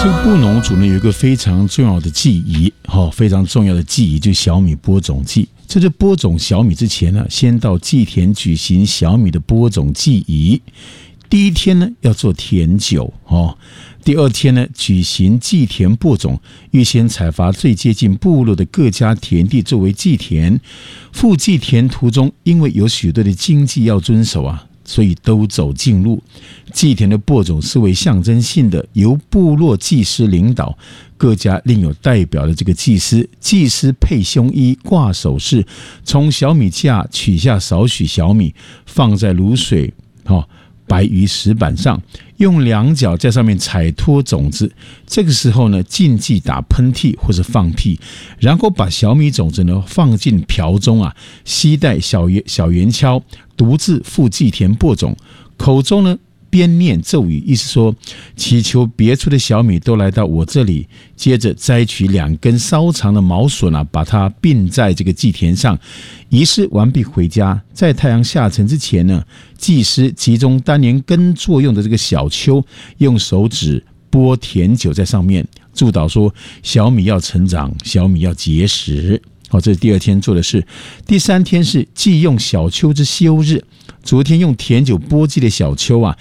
这个布农族呢有一个非常重要的祭仪，非常重要的祭仪就是小米播种祭。在这播种小米之前呢，先到祭田举行小米的播种祭仪。第一天呢要做田酒，第二天呢举行祭田播种，预先采伐最接近部落的各家田地作为祭田。赴祭田途中，因为有许多的经济要遵守所以都走近路。祭田的播种是为象征性的，由部落祭司领导，各家另有代表的这个祭司。祭司配胸衣，挂首饰，从小米架取下少许小米，放在卤水白于石板上，用两脚在上面踩脱种子。这个时候呢，禁忌打喷嚏或是放屁，然后把小米种子呢放进瓢中携带小圆锹，独自赴祭田播种，口中呢边念咒语，意思说祈求别处的小米都来到我这里。接着摘取2根稍长的毛笋把它并在这个祭田上。仪式完毕回家，在太阳下沉之前呢，祭司集中当年耕作用的这个小丘，用手指拨甜酒在上面，祝祷说小米要成长，小米要结实。这是第二天做的事。第三天是祭用小丘之休日。昨天用甜酒拨祭的小丘